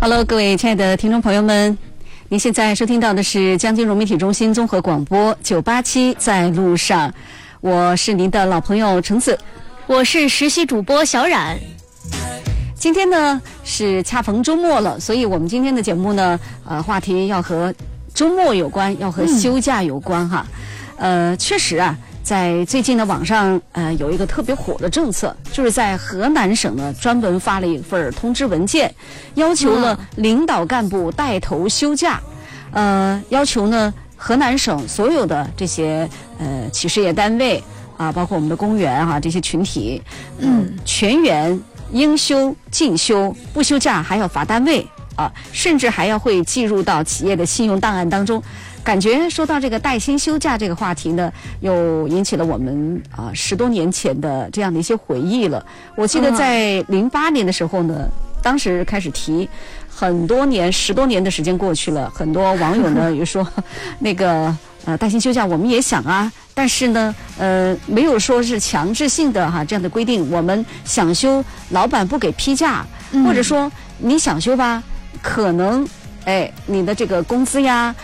Hello， 各位亲爱的听众朋友们，您现在收听到的是江金融媒体中心综合广播987在路上，我是您的老朋友橙子， 我是实习主播小冉。 今天呢是恰逢周末了，所以我们今天的节目呢，话题要和周末有关，要和休假有关哈。确实啊，在最近的网上有一个特别火的政策，就是在河南省呢专门发了一份通知文件，要求呢领导干部带头休假，要求呢河南省所有的这些企事业单位啊，包括我们的公园啊这些群体，全员应休尽休，不休假还要罚单位啊，甚至还要会计入到企业的信用档案当中。感觉说到这个带薪休假这个话题呢，又引起了我们10多年前的这样的一些回忆了。我记得在08年的时候呢，当时开始提，很多年10多年的时间过去了，很多网友呢也说那个带薪休假我们也想啊，但是呢没有说是强制性的这样的规定，我们想休老板不给批假，或者说你想休吧，可能你的这个工资呀